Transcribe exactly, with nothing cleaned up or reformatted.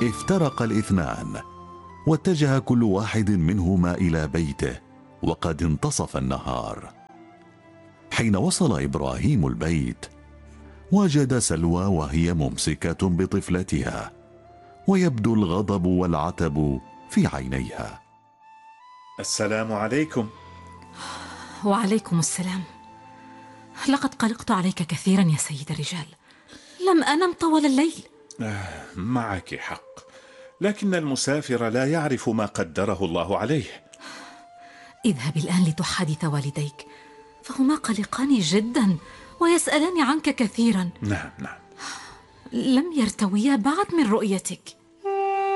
افترق الاثنان، واتجه كل واحد منهما إلى بيته، وقد انتصف النهار. حين وصل إبراهيم البيت وجد سلوى وهي ممسكة بطفلتها، ويبدو الغضب والعتب في عينيها. السلام عليكم. وعليكم السلام. لقد قلقت عليك كثيرا يا سيد الرجال، لم أنم طول الليل. آه، معك حق، لكن المسافر لا يعرف ما قدره الله عليه. اذهب الآن لتحادث والديك، فهما قلقان جدا ويسألان عنك كثيرا. نعم نعم. لم يرتويا بعد من رؤيتك.